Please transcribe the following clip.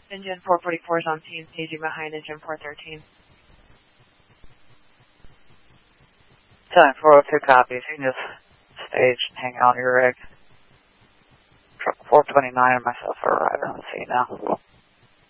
Engine 444 is on scene, staging behind engine 413. 402 copies. You can just stage and hang out on your rig. Truck 429 and myself are arriving on the scene now.